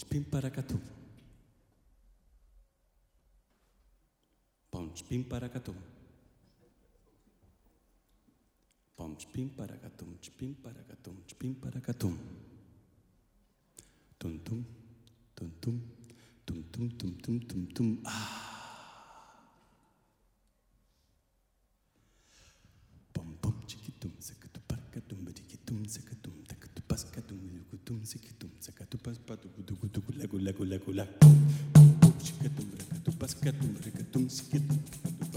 pim paracatum. Pom pim paracatum. Pom pim paracatum, pim paracatum, pim paracatum. Tum tum tum tum tum tum tum tum tum tum. Pom pom chiquitum sakatum paracatum badikitum sakatum takatum paskatum lukutum sakatum sakatum paspatu kutu lagu lagu lagu lagu. Chiquitum rakatum paskatum rakatum sikatum.